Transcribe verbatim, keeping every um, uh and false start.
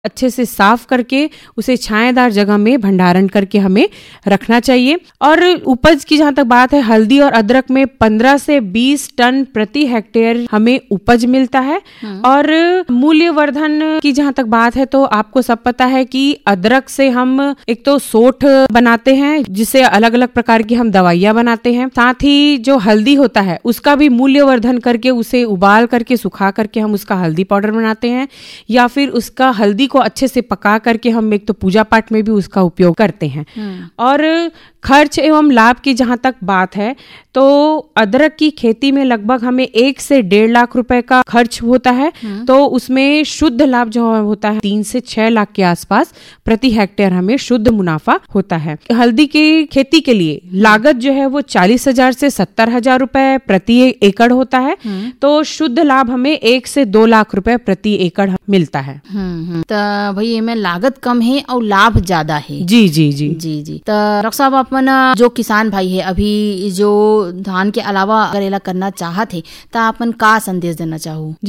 अच्छे से साफ करके उसे छायादार जगह में भंडारण करके हमें रखना चाहिए। और उपज की जहाँ तक बात है, हल्दी और अदरक में पंद्रह से बीस टन प्रति हेक्टेयर हमें उपज मिलता है। और मूल्यवर्धन की जहाँ तक बात है तो आपको सब पता है कि अदरक से हम एक तो सोठ बनाते हैं, जिससे अलग अलग प्रकार की हम दवाइयाँ बनाते हैं। साथ ही जो हल्दी होता है उसका भी मूल्यवर्धन करके उसे उबाल करके सुखा करके हम उसका हल्दी पाउडर बनाते हैं, या फिर उसका हल्दी को अच्छे से पका करके हम एक तो पूजा पाठ में भी उसका उपयोग करते हैं। और खर्च एवं लाभ की जहां तक बात है तो अदरक की खेती में लगभग हमें एक से डेढ़ लाख रुपए का खर्च होता है, तो उसमें शुद्ध लाभ जो होता है तीन से छह लाख के आसपास प्रति हेक्टेयर हमें शुद्ध मुनाफा होता है। हल्दी की खेती के लिए लागत जो है वो चालीस हजार से सत्तर हजार रुपए प्रति एकड़ होता है, तो शुद्ध लाभ हमें एक से दो लाख रुपए प्रति एकड़ मिलता है। तो भाई में लागत कम है और लाभ ज्यादा है। जी जी जी जी जी तो डॉक्टर साहब, अपन जो किसान भाई है अभी जो धान के अलावा अगर एला करना चाहत है तो अपन का संदेश देना चाहूँ?